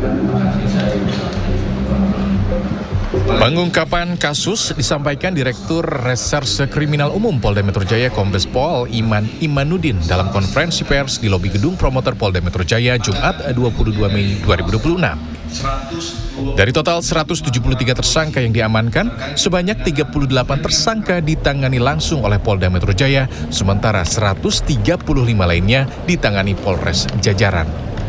Pengungkapan kasus disampaikan Direktur Reserse Kriminal Umum Polda Metro Jaya Kombes Pol Iman Imanuddin dalam konferensi pers di lobi gedung promoter Polda Metro Jaya Jumat 22 Mei 2026. Dari total 173 tersangka yang diamankan, sebanyak 38 tersangka ditangani langsung oleh Polda Metro Jaya, sementara 135 lainnya ditangani Polres Jajaran.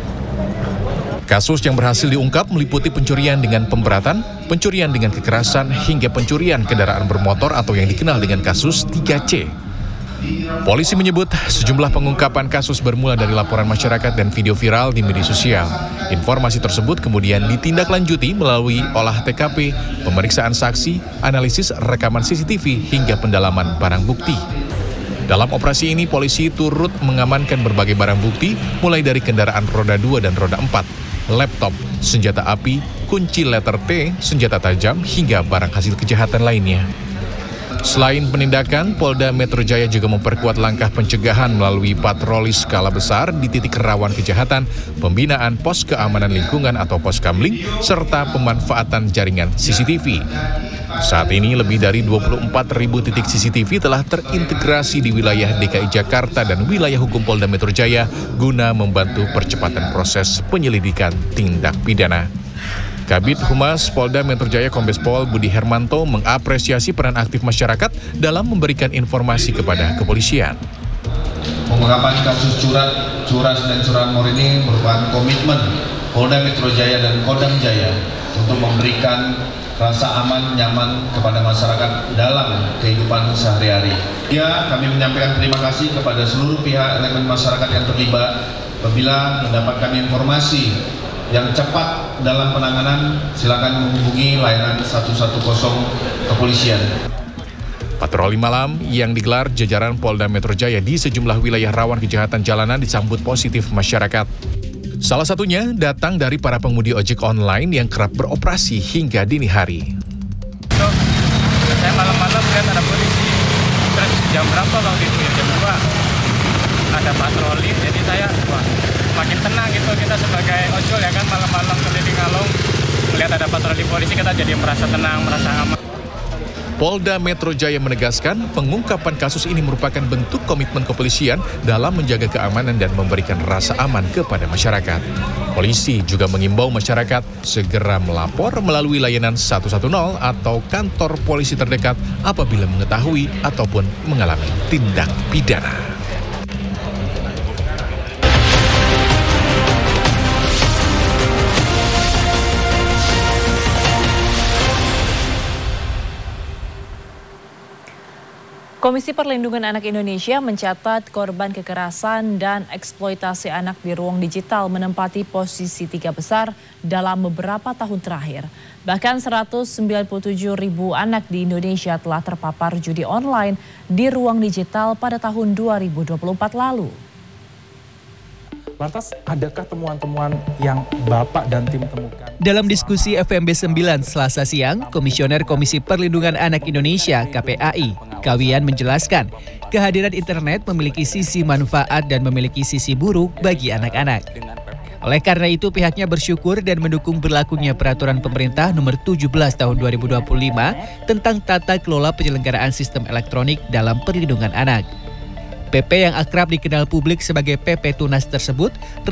Kasus yang berhasil diungkap meliputi pencurian dengan pemberatan, pencurian dengan kekerasan, hingga pencurian kendaraan bermotor atau yang dikenal dengan kasus 3C. Polisi menyebut sejumlah pengungkapan kasus bermula dari laporan masyarakat dan video viral di media sosial. Informasi tersebut kemudian ditindaklanjuti melalui olah TKP, pemeriksaan saksi, analisis rekaman CCTV, hingga pendalaman barang bukti. Dalam operasi ini, polisi turut mengamankan berbagai barang bukti, mulai dari kendaraan roda 2 dan roda 4, laptop, senjata api, kunci letter T, senjata tajam, hingga barang hasil kejahatan lainnya. Selain penindakan, Polda Metro Jaya juga memperkuat langkah pencegahan melalui patroli skala besar di titik rawan kejahatan, pembinaan pos keamanan lingkungan atau Poskamling, serta pemanfaatan jaringan CCTV. Saat ini lebih dari 24.000 titik CCTV telah terintegrasi di wilayah DKI Jakarta dan wilayah hukum Polda Metro Jaya guna membantu percepatan proses penyelidikan tindak pidana. Kabid Humas Polda Metro Jaya Kombes Pol Budi Hermanto mengapresiasi peran aktif masyarakat dalam memberikan informasi kepada kepolisian. Pengungkapan kasus curas dan curanmor ini merupakan komitmen Polda Metro Jaya dan Kodam Jaya untuk memberikan rasa aman, nyaman kepada masyarakat dalam kehidupan sehari-hari. Kami menyampaikan terima kasih kepada seluruh pihak elemen masyarakat yang terlibat. Apabila mendapatkan informasi yang cepat dalam penanganan, silakan menghubungi layanan 110 kepolisian. Patroli malam yang digelar jajaran Polda Metro Jaya di sejumlah wilayah rawan kejahatan jalanan disambut positif masyarakat. Salah satunya datang dari para pengemudi ojek online yang kerap beroperasi hingga dini hari. Saya malam-malam lihat ada polisi, terus jam berapa waktu itu? Jam 2 ada patroli, jadi saya makin tenang gitu, kita sebagai ojol ya kan, malam-malam keliling Along melihat ada patroli polisi, kita jadi merasa tenang, merasa aman. Polda Metro Jaya menegaskan pengungkapan kasus ini merupakan bentuk komitmen kepolisian dalam menjaga keamanan dan memberikan rasa aman kepada masyarakat. Polisi juga mengimbau masyarakat segera melapor melalui layanan 110 atau kantor polisi terdekat apabila mengetahui ataupun mengalami tindak pidana. Komisi Perlindungan Anak Indonesia mencatat korban kekerasan dan eksploitasi anak di ruang digital menempati posisi 3 besar dalam beberapa tahun terakhir. Bahkan 197.000 anak di Indonesia telah terpapar judi online di ruang digital pada tahun 2024 lalu. Lantas, adakah temuan-temuan yang Bapak dan tim temukan? Dalam diskusi FMB 9 Selasa siang, Komisioner Komisi Perlindungan Anak Indonesia (KPAI) Kawian menjelaskan, kehadiran internet memiliki sisi manfaat dan memiliki sisi buruk bagi anak-anak. Oleh karena itu, pihaknya bersyukur dan mendukung berlakunya Peraturan Pemerintah Nomor 17 Tahun 2025 tentang tata kelola penyelenggaraan sistem elektronik dalam perlindungan anak. PP yang akrab dikenal publik sebagai PP Tunas tersebut